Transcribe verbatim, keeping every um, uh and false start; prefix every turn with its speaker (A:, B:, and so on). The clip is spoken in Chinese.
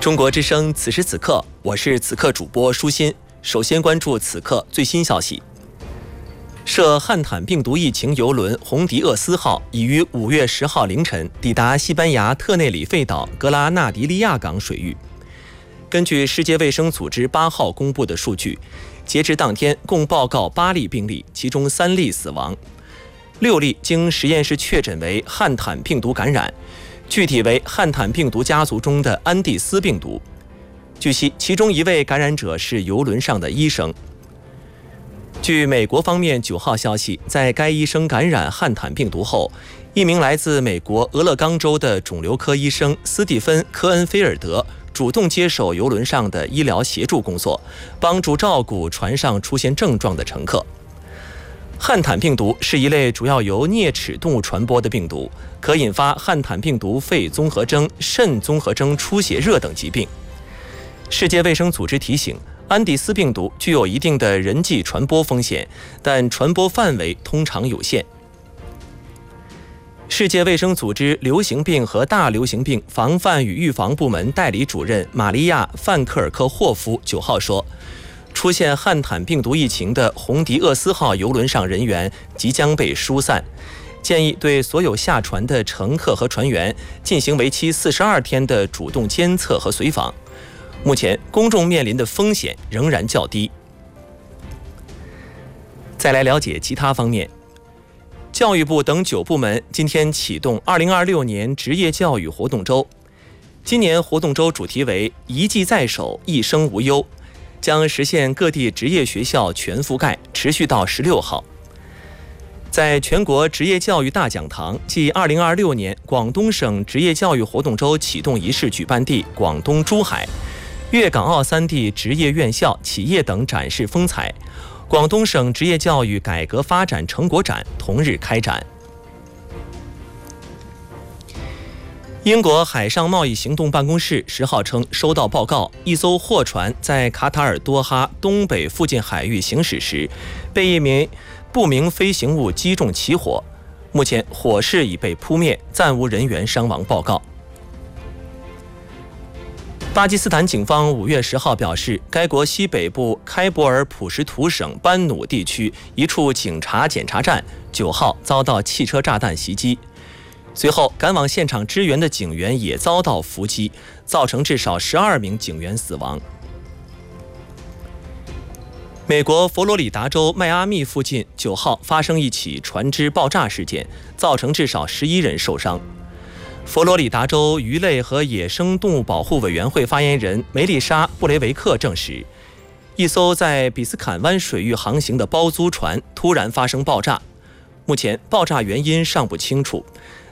A: 中国之声，此时此刻，我是此刻主播舒心。首先关注此刻最新消息。涉汉坦病毒疫情邮轮红迪厄斯号已于五月十号凌晨抵达西班牙特内里费岛格拉纳迪利亚港水域。根据世界卫生组织八号公布的数据，截至当天共报告八例病例，其中三例死亡，六例经实验室确诊为汉坦病毒感染，具体为汉坦病毒家族中的安第斯病毒。据悉，其中一位感染者是邮轮上的医生。据美国方面九号消息，在该医生感染汉坦病毒后，一名来自美国俄勒冈州的肿瘤科医生斯蒂芬·科恩菲尔德主动接手邮轮上的医疗协助工作，帮助照顾船上出现症状的乘客。汉坦病毒是一类主要由啮齿动物传播的病毒，可引发汉坦病毒肺综合征、肾综合征出血热等疾病。世界卫生组织提醒，安第斯病毒具有一定的人际传播风险，但传播范围通常有限。世界卫生组织流行病和大流行病防范与预防部门代理主任玛利亚·范克尔克霍夫九号说，出现汉坦病毒疫情的红迪厄斯号邮轮上人员即将被疏散，建议对所有下船的乘客和船员进行为期四十二天的主动监测和随访。目前公众面临的风险仍然较低。再来了解其他方面，教育部等九部门今天启动二零二六年职业教育活动周。今年活动周主题为一技在手，一生无忧，将实现各地职业学校全覆盖，持续到十六号。在全国职业教育大讲堂暨二零二六年广东省职业教育活动周启动仪式举办地广东珠海，粤港澳三地职业院校、企业等展示风采。广东省职业教育改革发展成果展同日开展。英国海上贸易行动办公室十号称收到报告，一艘货船在卡塔尔多哈东北附近海域行驶时，被一名不明飞行物击中起火，目前火势已被扑灭，暂无人员伤亡报告。巴基斯坦警方五月十号表示，该国西北部开伯尔普什图省班努地区一处警察检查站九号遭到汽车炸弹袭击，随后赶往现场支援的警员也遭到伏击，造成至少十二名警员死亡。美国佛罗里达州迈阿密附近九号发生一起船只爆炸事件，造成至少十一人受伤。佛罗里达州鱼类和野生动物保护委员会发言人梅丽莎·布雷维克证实，一艘在比斯坎湾水域航行的包租船突然发生爆炸，目前爆炸原因尚不清楚，